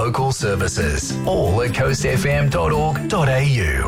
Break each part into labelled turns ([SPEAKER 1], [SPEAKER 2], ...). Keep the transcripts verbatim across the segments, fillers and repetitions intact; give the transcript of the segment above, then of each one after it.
[SPEAKER 1] local services. All at coast f m dot org dot a u.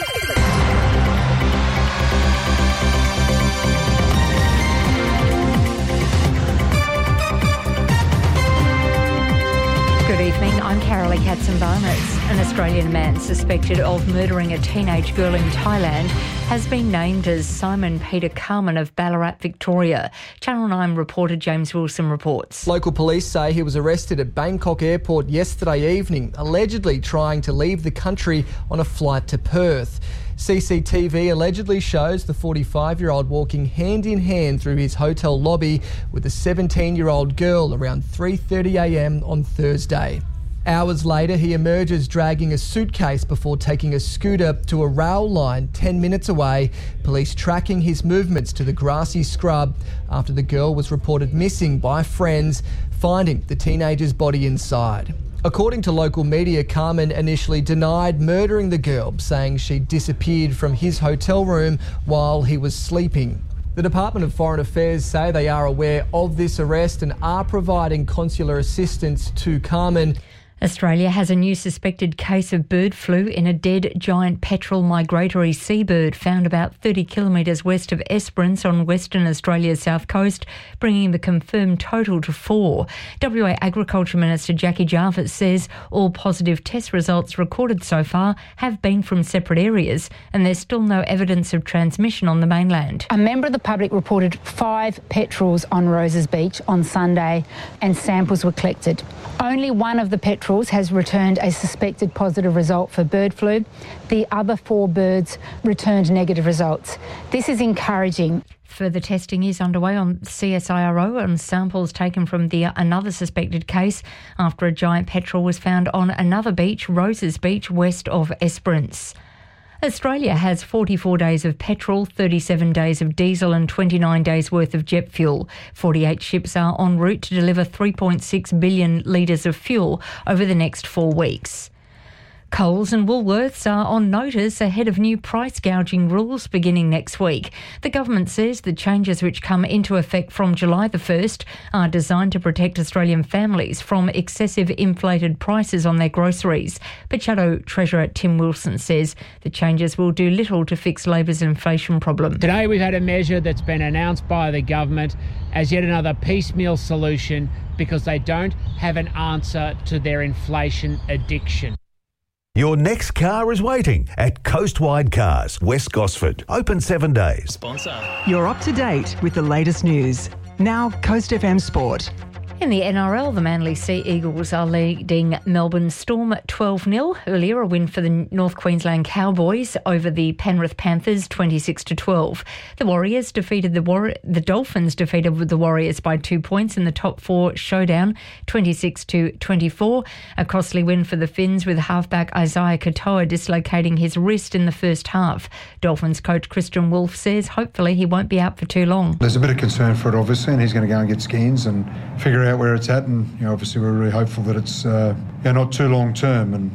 [SPEAKER 2] Good evening, I'm Carolee Katzenbarners. An Australian man suspected of murdering a teenage girl in Thailand has been named as Simon Peter Carman of Ballarat, Victoria. Channel nine reporter James Wilson reports.
[SPEAKER 3] Local police say he was arrested at Bangkok Airport yesterday evening, allegedly trying to leave the country on a flight to Perth. C C T V allegedly shows the forty-five-year-old walking hand-in-hand through his hotel lobby with a seventeen-year-old girl around three thirty a m on Thursday. Hours later, he emerges dragging a suitcase before taking a scooter to a rail line ten minutes away, police tracking his movements to the grassy scrub after the girl was reported missing by friends, finding the teenager's body inside. According to local media, Carman initially denied murdering the girl, saying she disappeared from his hotel room while he was sleeping. The Department of Foreign Affairs say they are aware of this arrest and are providing consular assistance to Carman.
[SPEAKER 2] Australia has a new suspected case of bird flu in a dead giant petrel migratory seabird found about thirty kilometres west of Esperance on Western Australia's south coast, bringing the confirmed total to four. W A Agriculture Minister Jackie Jarvis says all positive test results recorded so far have been from separate areas and there's still no evidence of transmission on the mainland.
[SPEAKER 4] A member of the public reported five petrels on Roses Beach on Sunday and samples were collected. Only one of the petrels has returned a suspected positive result for bird flu. The other four birds returned negative results. This is encouraging.
[SPEAKER 2] Further testing is underway on C S I R O on samples taken from the another suspected case after a giant petrel was found on another beach, Roses Beach, west of Esperance. Australia has forty-four days of petrol, thirty-seven days of diesel and twenty-nine days worth of jet fuel. forty-eight ships are en route to deliver three point six billion litres of fuel over the next four weeks. Coles and Woolworths are on notice ahead of new price gouging rules beginning next week. The government says the changes which come into effect from July the first are designed to protect Australian families from excessive inflated prices on their groceries. But Shadow Treasurer Tim Wilson says the changes will do little to fix Labor's inflation problem.
[SPEAKER 5] Today we've had a measure that's been announced by the government as yet another piecemeal solution because they don't have an answer to their inflation addiction.
[SPEAKER 6] Your next car is waiting at Coastwide Cars, West Gosford. Open seven days.
[SPEAKER 7] Sponsor.
[SPEAKER 8] You're up to date with the latest news. Now, Coast F M Sport.
[SPEAKER 2] In the N R L, the Manly Sea Eagles are leading Melbourne Storm twelve nil. Earlier, a win for the North Queensland Cowboys over the Penrith Panthers twenty-six to twelve. The Warriors defeated the War- the Dolphins defeated the Warriors by two points in the top four showdown, twenty-six to twenty-four. A costly win for the Finns with halfback Isaiah Katoa dislocating his wrist in the first half. Dolphins coach Christian Wolf says hopefully he won't be out for too long.
[SPEAKER 9] There's a bit of concern for it, obviously, and he's going to go and get scans and figure out where it's at, and you know, obviously we're really hopeful that it's uh, you know, not too long term, and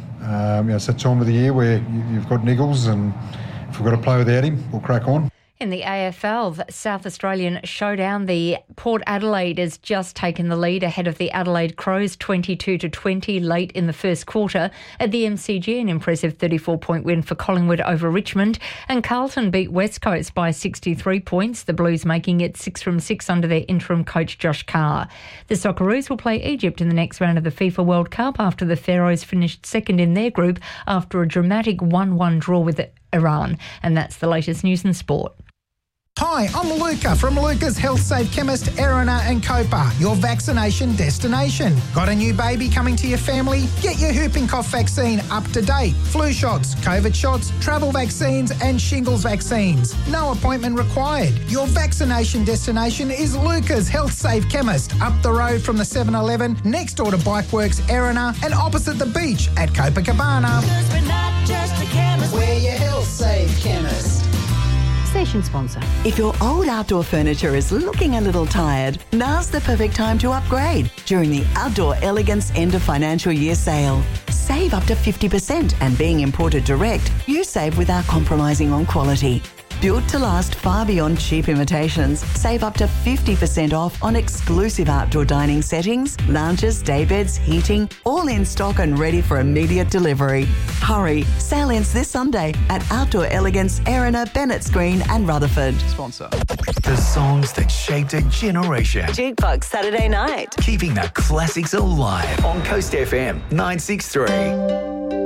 [SPEAKER 9] um, you know, it's that time of the year where you, you've got niggles, and if we've got to play without him, we'll crack on.
[SPEAKER 2] In the A F L, the South Australian showdown, the Port Adelaide has just taken the lead ahead of the Adelaide Crows twenty-two to twenty late in the first quarter. At the M C G, an impressive thirty-four point win for Collingwood over Richmond, and Carlton beat West Coast by sixty-three points, the Blues making it six from six under their interim coach Josh Carr. The Socceroos will play Egypt in the next round of the FIFA World Cup after the Pharaohs finished second in their group after a dramatic one one draw with Iran. And that's the latest news in sport.
[SPEAKER 10] Hi, I'm Luca from Luca's Health Safe Chemist, Erina and Copa, your vaccination destination. Got a new baby coming to your family? Get your whooping cough vaccine up to date. Flu shots, COVID shots, travel vaccines and shingles vaccines. No appointment required. Your vaccination destination is Luca's Health Safe Chemist, up the road from the seven eleven, next door to Bikeworks, Erina, and opposite the beach at Copacabana.
[SPEAKER 11] Because we're not just a chemist, we're your Health Safe Chemist.
[SPEAKER 2] Station sponsor.
[SPEAKER 8] If your old outdoor furniture is looking a little tired, now's the perfect time to upgrade during the Outdoor Elegance End of Financial Year sale. Save up to fifty percent, and being imported direct, you save without compromising on quality. Built to last far beyond cheap imitations. Save up to fifty percent off on exclusive outdoor dining settings, lounges, daybeds, heating, all in stock and ready for immediate delivery. Hurry, sale ends this Sunday at Outdoor Elegance, Erina, Bennett's Green and Rutherford.
[SPEAKER 1] Sponsor. The songs that shaped a generation.
[SPEAKER 8] Jukebox Saturday night.
[SPEAKER 1] Keeping the classics alive on Coast F M nine six three.